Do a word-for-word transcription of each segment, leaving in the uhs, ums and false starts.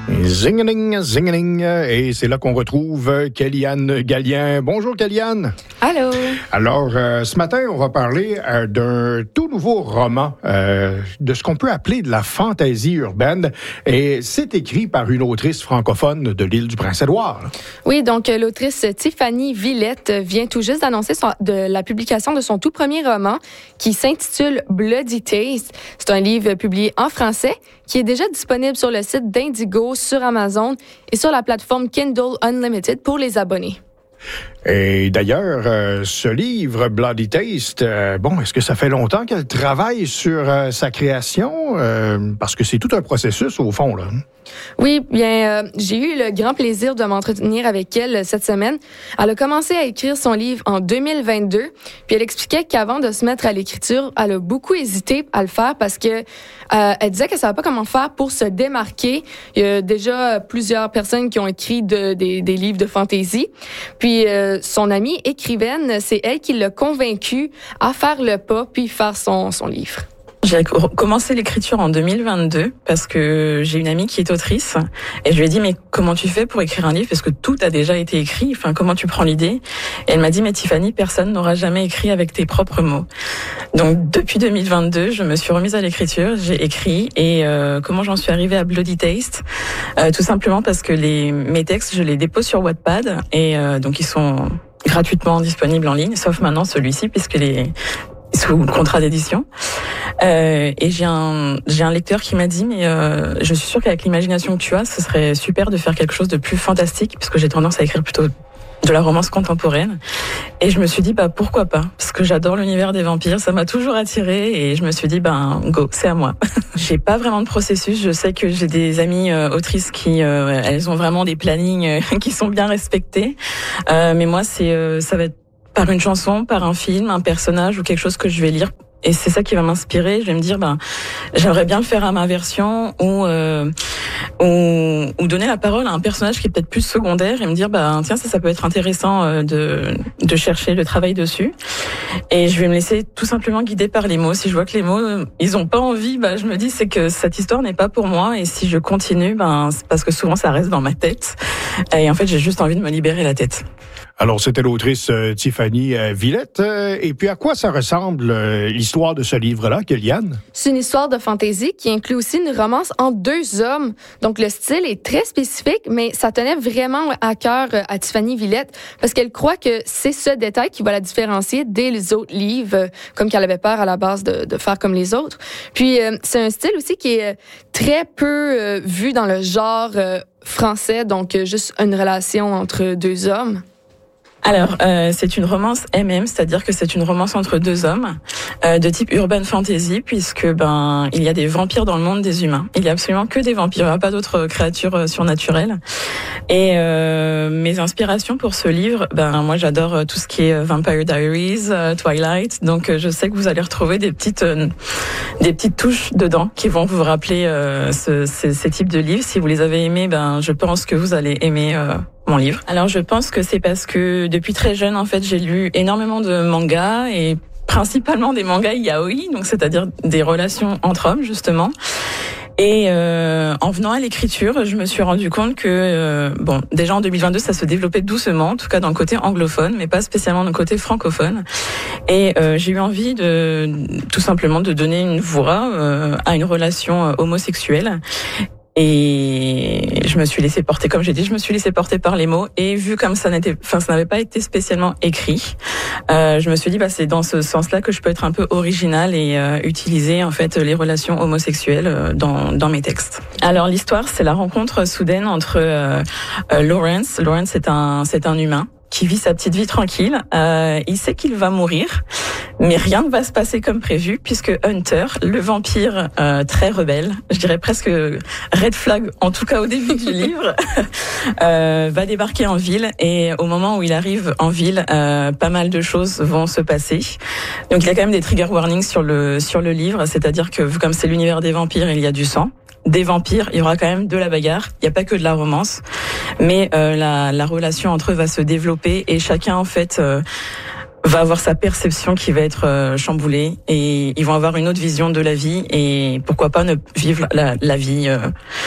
Zingeling, zingeling, et c'est là qu'on retrouve Kéliane Gallien. Bonjour Kéliane. Allô. Alors, euh, ce matin, on va parler euh, d'un tout nouveau roman, euh, de ce qu'on peut appeler de la fantaisie urbaine, et c'est écrit par une autrice francophone de l'île du Prince-Édouard. Oui, donc l'autrice Tiffany Villette vient tout juste d'annoncer son, de la publication de son tout premier roman qui s'intitule Bloody Taste. C'est un livre publié en français qui est déjà disponible sur le site d'Indigo, sur Amazon et sur la plateforme Kindle Unlimited pour les abonnés. Et d'ailleurs, euh, ce livre, Bloody Taste, euh, bon, est-ce que ça fait longtemps qu'elle travaille sur euh, sa création? Euh, parce que c'est tout un processus, au fond, là. Oui, bien, euh, j'ai eu le grand plaisir de m'entretenir avec elle cette semaine. Elle a commencé à écrire son livre en deux mille vingt-deux, puis elle expliquait qu'avant de se mettre à l'écriture, elle a beaucoup hésité à le faire parce que euh, elle disait qu'elle savait pas comment faire pour se démarquer. Il y a déjà plusieurs personnes qui ont écrit de, des, des livres de fantaisie, puis euh, son amie écrivaine, c'est elle qui l'a convaincue à faire le pas puis faire son, son livre. J'ai commencé l'écriture en deux mille vingt-deux parce que j'ai une amie qui est autrice et je lui ai dit mais comment tu fais pour écrire un livre parce que tout a déjà été écrit, enfin comment tu prends l'idée? Et elle m'a dit mais Tiffany, personne n'aura jamais écrit avec tes propres mots. Donc depuis deux mille vingt-deux, je me suis remise à l'écriture, j'ai écrit et euh, comment j'en suis arrivée à Bloody Taste? euh, Tout simplement parce que les mes textes, je les dépose sur Wattpad et euh, donc ils sont gratuitement disponibles en ligne, sauf maintenant celui-ci puisque les sous contrat d'édition. Euh, et j'ai un j'ai un lecteur qui m'a dit mais euh, je suis sûre qu'avec l'imagination que tu as, ce serait super de faire quelque chose de plus fantastique puisque j'ai tendance à écrire plutôt de la romance contemporaine. Et je me suis dit bah pourquoi pas parce que j'adore l'univers des vampires, ça m'a toujours attirée et je me suis dit ben go, c'est à moi. J'ai pas vraiment de processus, je sais que j'ai des amies euh, autrices qui euh, elles ont vraiment des plannings euh, qui sont bien respectés. Euh, mais moi c'est euh, ça va être par une chanson, par un film, un personnage ou quelque chose que je vais lire. Et c'est ça qui va m'inspirer. Je vais me dire, ben, j'aimerais bien le faire à ma version ou, euh, ou, ou donner la parole à un personnage qui est peut-être plus secondaire et me dire, ben, tiens, ça, ça peut être intéressant euh, de, de chercher le travail dessus. Et je vais me laisser tout simplement guider par les mots. Si je vois que les mots, ils ont pas envie, ben, je me dis, c'est que cette histoire n'est pas pour moi. Et si je continue, ben, c'est parce que souvent ça reste dans ma tête. Et en fait, j'ai juste envie de me libérer la tête. Alors, c'était l'autrice euh, Tiffany euh, Villette. Euh, et puis, à quoi ça ressemble euh, l'histoire de ce livre-là, Kéliane? C'est une histoire de fantaisie qui inclut aussi une romance entre deux hommes. Donc, le style est très spécifique, mais ça tenait vraiment à cœur à Tiffany Villette parce qu'elle croit que c'est ce détail qui va la différencier des autres livres, euh, comme qu'elle avait peur à la base de, de faire comme les autres. Puis, euh, c'est un style aussi qui est très peu euh, vu dans le genre euh, français, donc euh, juste une relation entre deux hommes. Alors, euh, c'est une romance M M, c'est-à-dire que c'est une romance entre deux hommes euh, de type urban fantasy, puisque ben il y a des vampires dans le monde des humains. Il y a absolument que des vampires, il n'y a pas d'autres créatures euh, surnaturelles. Et euh, mes inspirations pour ce livre, ben moi j'adore tout ce qui est Vampire Diaries, euh, Twilight, donc euh, je sais que vous allez retrouver des petites euh, des petites touches dedans qui vont vous rappeler euh, ce, ces, ces types de livres. Si vous les avez aimés, ben je pense que vous allez aimer euh, mon livre. Alors je pense que c'est parce que depuis très jeune en fait j'ai lu énormément de mangas et principalement des mangas yaoi, donc c'est-à-dire des relations entre hommes justement. Et euh, en venant à l'écriture, je me suis rendu compte que euh, bon, déjà en deux mille vingt-deux, ça se développait doucement, en tout cas dans le côté anglophone, mais pas spécialement dans le côté francophone. Et euh, j'ai eu envie de tout simplement de donner une voix euh, à une relation euh, homosexuelle. Et je me suis laissée porter, comme j'ai dit, je me suis laissée porter par les mots. Et vu comme ça n'était, enfin, ça n'avait pas été spécialement écrit, euh, je me suis dit, bah, c'est dans ce sens-là que je peux être un peu originale et euh, utiliser en fait les relations homosexuelles euh, dans dans mes textes. Alors l'histoire, c'est la rencontre soudaine entre euh, euh, Lawrence. Lawrence, c'est un c'est un humain qui vit sa petite vie tranquille. Euh, il sait qu'il va mourir, mais rien ne va se passer comme prévu puisque Hunter, le vampire euh, très rebelle, je dirais presque red flag, en tout cas au début du livre, euh, va débarquer en ville et au moment où il arrive en ville, euh, pas mal de choses vont se passer. Donc il y a quand même des trigger warnings sur le sur le livre, c'est-à-dire que comme c'est l'univers des vampires, il y a du sang. Des vampires, il y aura quand même de la bagarre, il n'y a pas que de la romance, mais euh, la, la relation entre eux va se développer et chacun en fait euh, va avoir sa perception qui va être euh, chamboulée et ils vont avoir une autre vision de la vie et pourquoi pas ne vivre la, la vie euh,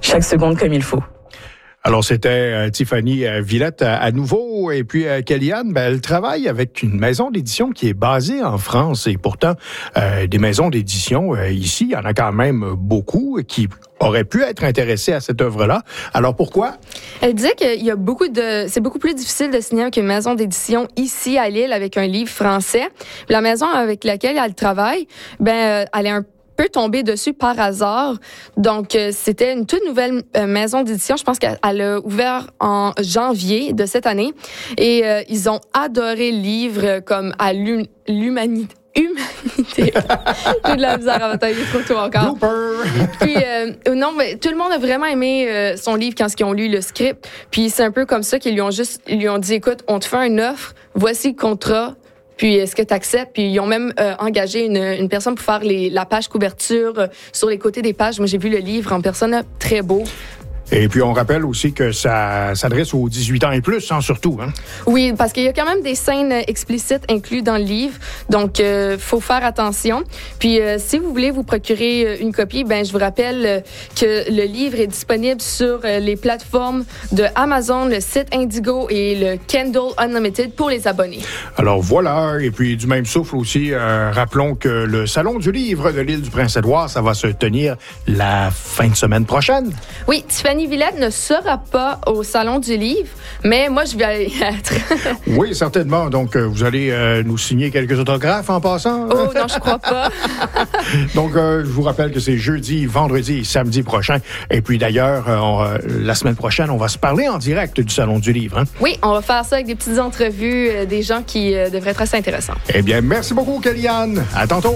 chaque seconde comme il faut. Alors, c'était euh, Tiffany euh, Villette à, à nouveau. Et puis, euh, Kellyanne, ben, elle travaille avec une maison d'édition qui est basée en France. Et pourtant, euh, des maisons d'édition, euh, ici, il y en a quand même beaucoup qui auraient pu être intéressées à cette œuvre-là. Alors, pourquoi? Elle disait qu'il y a beaucoup de... C'est beaucoup plus difficile de signer avec une maison d'édition ici à Lille avec un livre français. La maison avec laquelle elle travaille, ben, elle est un peut tomber dessus par hasard. Donc, euh, c'était une toute nouvelle euh, maison d'édition. Je pense qu'elle a ouvert en janvier de cette année. Et euh, ils ont adoré le livre comme à l'hum- l'humanité. Humanité. J'ai de la misère à m'attaquer trop tôt encore. Puis, euh, non, mais tout le monde a vraiment aimé euh, son livre quand ils ont lu le script. Puis, c'est un peu comme ça qu'ils lui ont juste, ils lui ont dit, écoute, on te fait une offre, voici le contrat. Puis, est-ce que tu acceptes? Puis, ils ont même euh, engagé une, une personne pour faire les, la page couverture euh, sur les côtés des pages. Moi, j'ai vu le livre en personne, très beau. Et puis, on rappelle aussi que ça s'adresse aux dix-huit ans et plus, hein, surtout. Hein? Oui, parce qu'il y a quand même des scènes explicites incluses dans le livre. Donc, il euh, faut faire attention. Puis, euh, si vous voulez vous procurer une copie, ben je vous rappelle euh, que le livre est disponible sur euh, les plateformes de Amazon, le site Indigo et le Kindle Unlimited pour les abonnés. Alors, voilà. Et puis, du même souffle aussi, euh, rappelons que le Salon du livre de l'île du Prince-Édouard, ça va se tenir la fin de semaine prochaine. Oui, Tiffany Villette ne sera pas au Salon du livre, mais moi, je vais y être. Oui, certainement. Donc, euh, vous allez euh, nous signer quelques autographes en passant? Oh non, je crois pas. Donc, euh, je vous rappelle que c'est jeudi, vendredi et samedi prochain. Et puis, d'ailleurs, euh, on, euh, la semaine prochaine, on va se parler en direct du Salon du livre. Hein? Oui, on va faire ça avec des petites entrevues, euh, des gens qui euh, devraient être assez intéressants. Eh bien, merci beaucoup, Kellyanne. À tantôt.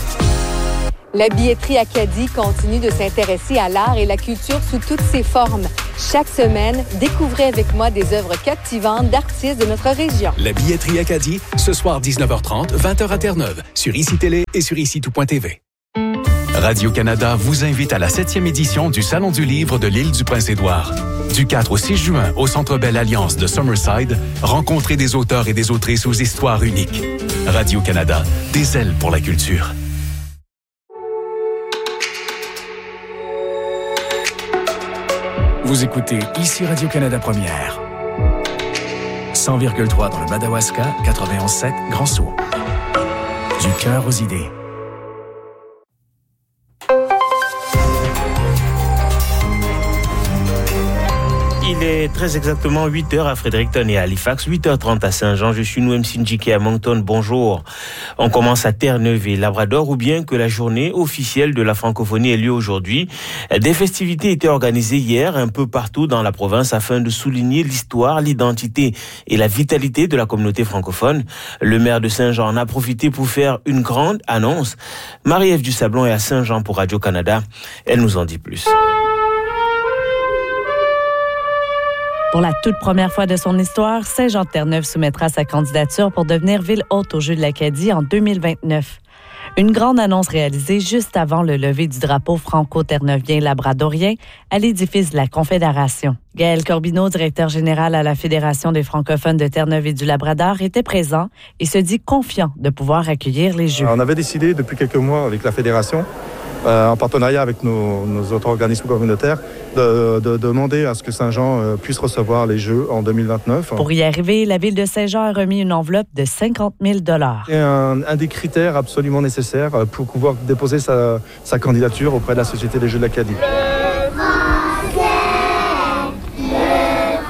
La billetterie Acadie continue de s'intéresser à l'art et la culture sous toutes ses formes. Chaque semaine, découvrez avec moi des œuvres captivantes d'artistes de notre région. La billetterie Acadie, ce soir dix-neuf heures trente, vingt heures à Terre-Neuve, sur I C I Télé et sur ici tout point t v. Radio-Canada vous invite à la septième édition du Salon du livre de l'île du Prince-Édouard. Du quatre au six juin, au Centre Bell Alliance de Summerside, rencontrez des auteurs et des autrices aux histoires uniques. Radio-Canada, des ailes pour la culture. Vous écoutez ici Radio-Canada Première. cent virgule trois dans le Madawaska, quatre-vingt-onze sept Grand Sault. Du cœur aux idées. Il est très exactement huit heures à Fredericton et à Halifax, huit heures trente à Saint-Jean. Je suis Noem Sinjike à Moncton. Bonjour. On commence à Terre-Neuve et Labrador, ou bien que la journée officielle de la francophonie ait lieu aujourd'hui. Des festivités étaient organisées hier un peu partout dans la province afin de souligner l'histoire, l'identité et la vitalité de la communauté francophone. Le maire de Saint-Jean en a profité pour faire une grande annonce. Marie-Ève Dusablon est à Saint-Jean pour Radio-Canada. Elle nous en dit plus. Pour la toute première fois de son histoire, Saint-Jean-de-Terre-Neuve soumettra sa candidature pour devenir ville hôte aux Jeux de l'Acadie en deux mille vingt-neuf. Une grande annonce réalisée juste avant le lever du drapeau franco-terneuvien-labradorien à l'édifice de la Confédération. Gaël Corbineau, directeur général à la Fédération des francophones de Terre-Neuve et du Labrador, était présent et se dit confiant de pouvoir accueillir les Jeux. On avait décidé depuis quelques mois avec la Fédération, Euh, en partenariat avec nos, nos autres organismes communautaires, de, de, de demander à ce que Saint-Jean euh, puisse recevoir les Jeux en deux mille vingt-neuf. Pour y arriver, la ville de Saint-Jean a remis une enveloppe de cinquante mille dollars. C'est un, un des critères absolument nécessaires pour pouvoir déposer sa, sa candidature auprès de la Société des Jeux de l'Acadie. Le français, le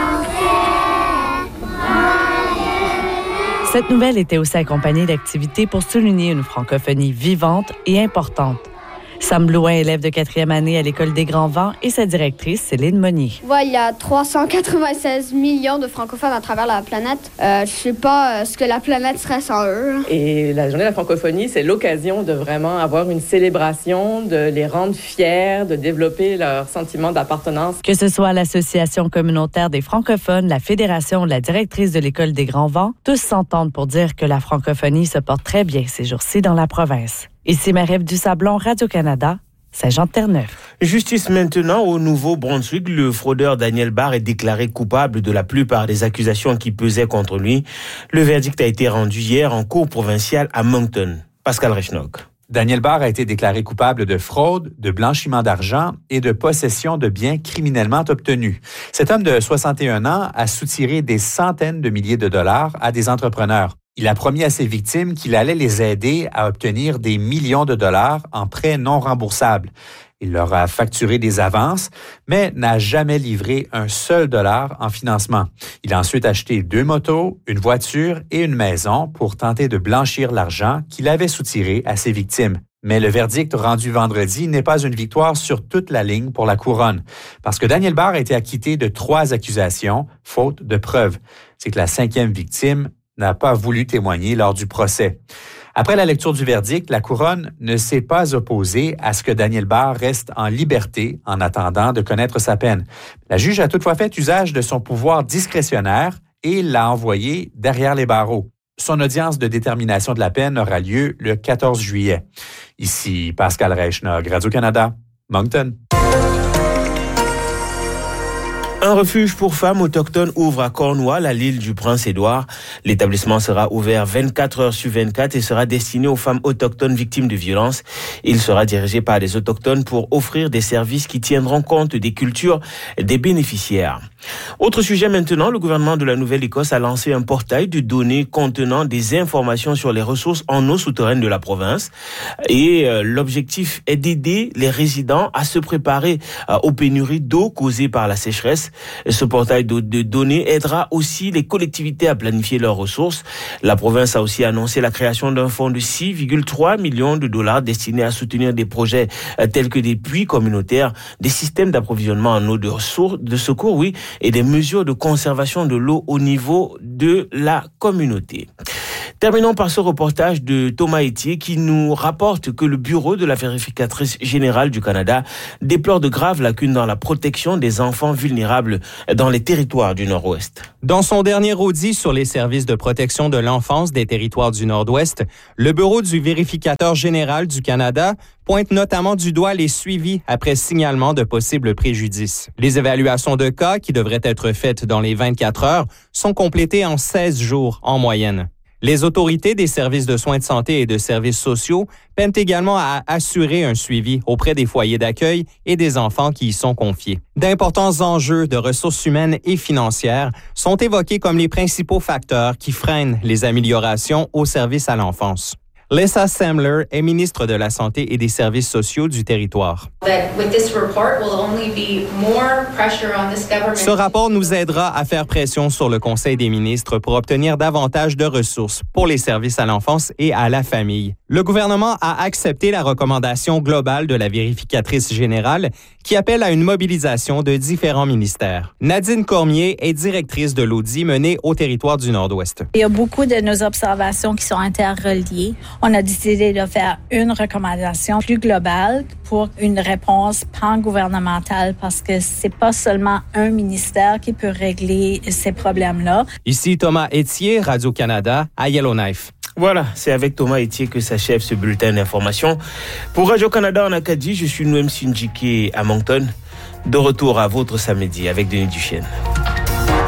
français. Cette nouvelle était aussi accompagnée d'activités pour souligner une francophonie vivante et importante. Sam Blouin, élève de quatrième année à l'École des Grands Vents, et sa directrice, Céline Monnier. Ouais, il y a trois cent quatre-vingt-seize millions de francophones à travers la planète. Euh, je sais pas euh, ce que la planète serait sans eux. Et la journée de la francophonie, c'est l'occasion de vraiment avoir une célébration, de les rendre fiers, de développer leur sentiment d'appartenance. Que ce soit l'Association communautaire des francophones, la Fédération ou la directrice de l'École des Grands Vents, tous s'entendent pour dire que la francophonie se porte très bien ces jours-ci dans la province. Ici Marie-Ève Dusablon, Radio-Canada, Saint-Jean-de-Terre-Neuve. Justice maintenant au Nouveau-Brunswick. Le fraudeur Daniel Barr est déclaré coupable de la plupart des accusations qui pesaient contre lui. Le verdict a été rendu hier en cour provinciale à Moncton. Pascal Rechnock. Daniel Barre a été déclaré coupable de fraude, de blanchiment d'argent et de possession de biens criminellement obtenus. Cet homme de soixante et un ans a soutiré des centaines de milliers de dollars à des entrepreneurs. Il a promis à ses victimes qu'il allait les aider à obtenir des millions de dollars en prêts non remboursables. Il leur a facturé des avances, mais n'a jamais livré un seul dollar en financement. Il a ensuite acheté deux motos, une voiture et une maison pour tenter de blanchir l'argent qu'il avait soutiré à ses victimes. Mais le verdict rendu vendredi n'est pas une victoire sur toute la ligne pour la couronne, parce que Daniel Barre a été acquitté de trois accusations, faute de preuves. C'est que la cinquième victime n'a pas voulu témoigner lors du procès. Après la lecture du verdict, la couronne ne s'est pas opposée à ce que Daniel Barre reste en liberté en attendant de connaître sa peine. La juge a toutefois fait usage de son pouvoir discrétionnaire et l'a envoyé derrière les barreaux. Son audience de détermination de la peine aura lieu le quatorze juillet. Ici Pascal Reichnog, Radio-Canada, Moncton. Un refuge pour femmes autochtones ouvre à Cornwall, à l'île du Prince-Édouard. L'établissement sera ouvert vingt-quatre heures sur vingt-quatre et sera destiné aux femmes autochtones victimes de violences. Il sera dirigé par des autochtones pour offrir des services qui tiendront compte des cultures des bénéficiaires. Autre sujet maintenant, le gouvernement de la Nouvelle-Écosse a lancé un portail de données contenant des informations sur les ressources en eau souterraine de la province. Et euh, l'objectif est d'aider les résidents à se préparer euh, aux pénuries d'eau causées par la sécheresse. Ce portail de, de données aidera aussi les collectivités à planifier leurs ressources. La province a aussi annoncé la création d'un fonds de six virgule trois millions de dollars destiné à soutenir des projets euh, tels que des puits communautaires, des systèmes d'approvisionnement en eau de, ressources, de secours, oui, et des mesures de conservation de l'eau au niveau de la communauté. Terminons par ce reportage de Thomas Etier qui nous rapporte que le bureau de la vérificatrice générale du Canada déplore de graves lacunes dans la protection des enfants vulnérables dans les territoires du Nord-Ouest. Dans son dernier audit sur les services de protection de l'enfance des territoires du Nord-Ouest, le bureau du vérificateur général du Canada pointe notamment du doigt les suivis après signalement de possibles préjudices. Les évaluations de cas qui devraient être faites dans les vingt-quatre heures sont complétées en seize jours en moyenne. Les autorités des services de soins de santé et de services sociaux peinent également à assurer un suivi auprès des foyers d'accueil et des enfants qui y sont confiés. D'importants enjeux de ressources humaines et financières sont évoqués comme les principaux facteurs qui freinent les améliorations au service à l'enfance. Lisa Semler est ministre de la Santé et des Services sociaux du territoire. Ce rapport nous aidera à faire pression sur le Conseil des ministres pour obtenir davantage de ressources pour les services à l'enfance et à la famille. Le gouvernement a accepté la recommandation globale de la vérificatrice générale qui appelle à une mobilisation de différents ministères. Nadine Cormier est directrice de l'audit mené au territoire du Nord-Ouest. Il y a beaucoup de nos observations qui sont interreliées. On a décidé de faire une recommandation plus globale pour une réponse pan-gouvernementale parce que c'est pas seulement un ministère qui peut régler ces problèmes-là. Ici Thomas Etier, Radio-Canada, à Yellowknife. Voilà, c'est avec Thomas Etier que s'achève ce bulletin d'information. Pour Radio-Canada en Acadie, je suis Noem Sindjike à Moncton. De retour à votre samedi avec Denis Duchesne.